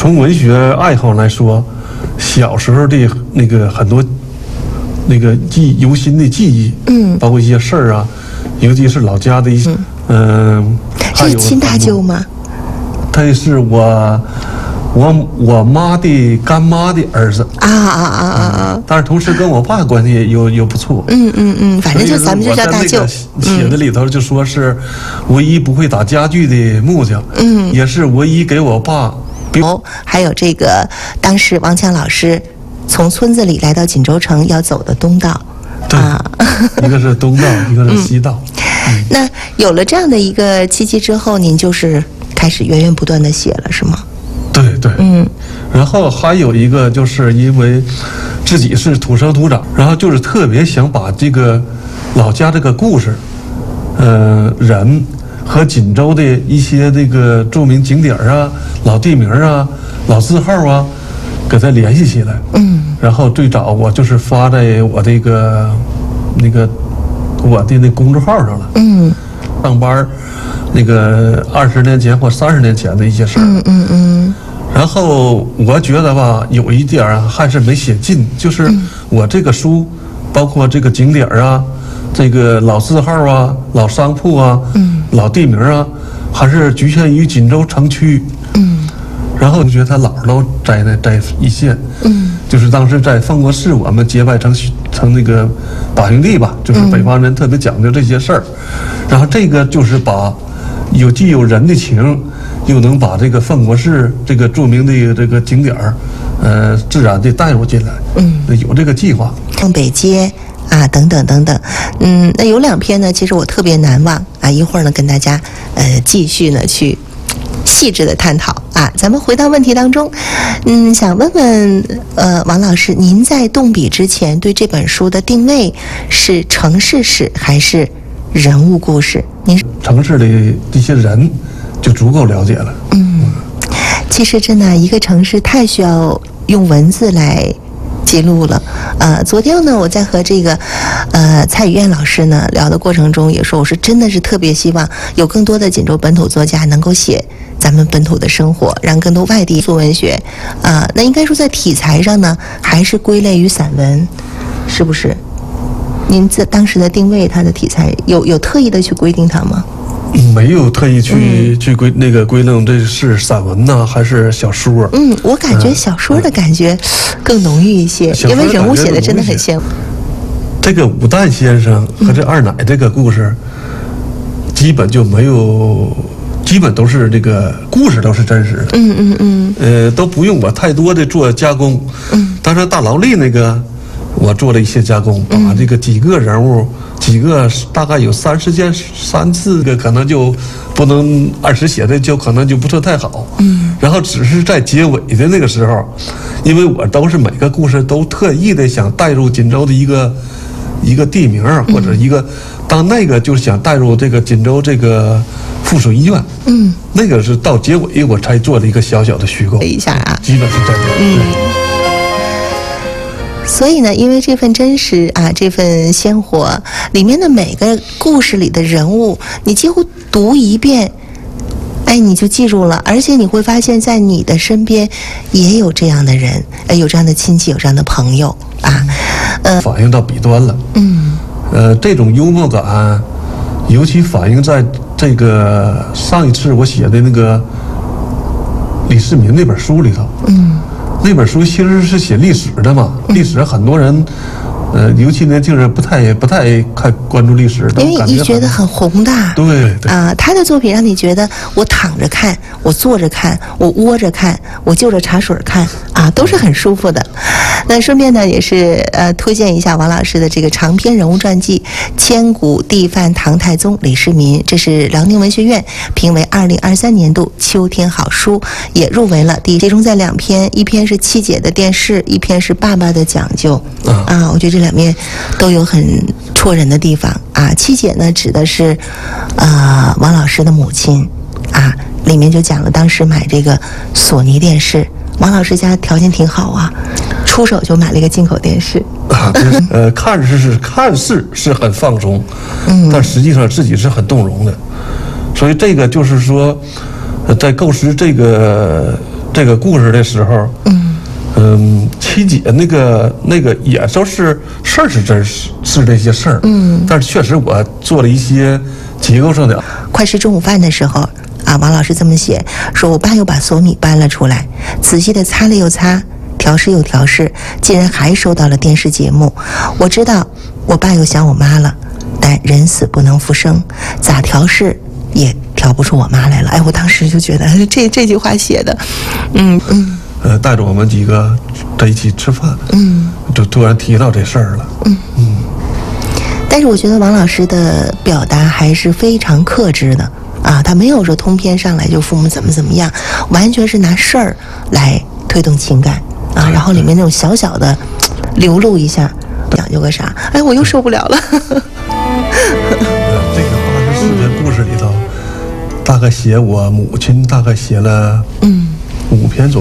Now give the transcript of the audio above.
从文学爱好来说，小时候的那个很多那个犹新的记忆，包括一些事儿啊，尤其是老家的一些， 是亲大舅吗？ 他是我妈的干妈的儿子但是同时跟我爸关系又不错。 反正就咱们就叫大舅。 写的里头就说是唯一不会打家具的木匠，也是唯一给我爸。 还有这个当时王强老师从村子里来到锦州城要走的东道。 对，一个是东道，一个是西道。 那有了这样的一个契机之后，您就是开始源源不断的写了，是吗？ 对，然后还有一个就是因为自己是土生土长，然后就是特别想把这个老家这个故事，人和锦州的一些这个著名景点啊、老地名啊、老字号啊，给它联系起来。然后最早我就是发在我这个我的那公众号上了。上班那个20年前或30年前的一些事儿。然后我觉得吧，有一点还是没写尽，就是我这个书，包括这个景点啊，这个老字号啊、老商铺啊、老地名啊，还是局限于锦州城区。然后我觉得他老都在一线。就是当时在凤国市，我们结拜成那个把兄弟吧，就是北方人特别讲究这些事儿。然后这个就是把既有人的情，又能把这个凤国市这个著名的这个景点自然的带入进来。有这个计划。 凤北街啊，等等等等。那有2篇呢，其实我特别难忘啊。一会儿呢，跟大家继续呢去细致的探讨啊。咱们回到问题当中，想问问王老师，您在动笔之前对这本书的定位是城市史还是人物故事？您城市里这些人就足够了解了。 其实真的一个城市太需要用文字来记录了。昨天呢，我在和这个蔡宇燕老师呢聊的过程中也说，我是真的是特别希望有更多的锦州本土作家能够写咱们本土的生活，让更多外地做文学。那应该说在题材上呢，还是归类于散文，是不是？您在当时的定位，它的题材有特意的去规定它吗？ 没有特意去归类这是散文呢还是小说。 我感觉小说的感觉更浓郁一些，因为人物写的真的很鲜。 这个武旦先生和这二奶这个故事，基本就没有，基本都是这个故事都是真实的。都不用我太多的做加工。当然大劳力那个我做了一些加工，把这个几个人物大概有3、4个可能就不能按时写的，就可能就不是太好。然后只是在结尾的那个时候，因为我都是每个故事都特意的想带入锦州的一个地名，或者一个那个就是想带入这个锦州这个附属医院。那个是到结尾我才做了一个小小的虚构一下啊， 基本是这样。 所以呢，因为这份真实啊，这份鲜活，里面的每个故事里的人物，你几乎读一遍，你就记住了。而且你会发现在你的身边也有这样的人，有这样的亲戚，有这样的朋友啊。 反映到笔端了。这种幽默感，尤其反映在这个上一次我写的那个李世民那本书里头。那本书其实是写历史的嘛，历史很多人，尤其年轻人不太关注历史， 因为你觉得很宏大。 对他的作品让你觉得我躺着看，我坐着看，我窝着看，我就着茶水看啊，都是很舒服的。那顺便呢，也是推荐一下王老师的这个长篇人物传记《千古地范唐太宗李世民》，这是辽宁文学院评为2023年度秋天好书，也入围了其中在2篇，一篇是七姐的电视，一篇是爸爸的讲究。我觉得这2面都有很戳人的地方啊。七姐呢，指的是王老师的母亲啊，里面就讲了当时买这个索尼电视，王老师家条件挺好啊，出手就买了一个进口电视。 看似是很放松，但实际上自己是很动容的。所以这个就是说，在构思这个这个故事的时候，七姐那个也都是事儿是真实是这些事儿，但是确实我做了一些结构上的。 快吃中午饭的时候啊，王老师这么写，说我爸又把所有米搬了出来，仔细的擦了又擦，调试又调试，竟然还收到了电视节目。我知道我爸又想我妈了，但人死不能复生，咋调试也调不出我妈来了。哎，我当时就觉得这句话写的， 带着我们几个在一起吃饭，就突然提到这事儿了， 但是我觉得王老师的表达还是非常克制的啊，他没有说通篇上来就父母怎么样，完全是拿事儿来推动情感啊，然后里面那种小小的流露一下，讲究个啥？哎，我又受不了了。 这个84篇故事里头，大概写我母亲大概写了5篇左右。